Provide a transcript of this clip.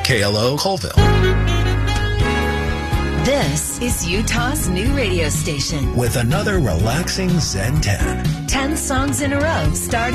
KLO Colville. This is Utah's new radio station. With another relaxing Zen 10. 10 songs in a row starting